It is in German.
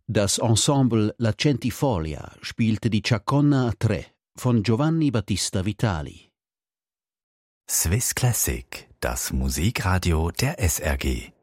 Das Ensemble La Centifolia spielte die Chaconne a tre von Giovanni Battista Vitali. Swiss Classic, das Musikradio der SRG.